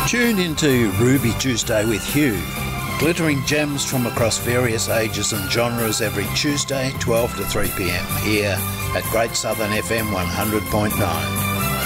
Tune into Ruby Tuesday with Hugh. Glittering gems from across various ages and genres every Tuesday, 12 to 3 p.m. here at Great Southern FM 100.9.